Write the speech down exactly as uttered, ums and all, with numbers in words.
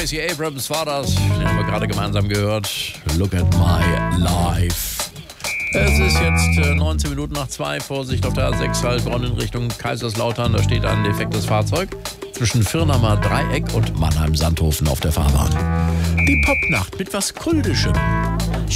Tracy Abrams war das. Den haben wir gerade gemeinsam gehört. Look at my life. Es ist jetzt äh, neunzehn Minuten nach zwei. Vorsicht auf der A sechs Heilbronn in Richtung Kaiserslautern. Da steht ein defektes Fahrzeug zwischen Firnamer Dreieck und Mannheim-Sandhofen auf der Fahrbahn. Die Popnacht mit was Kultischem.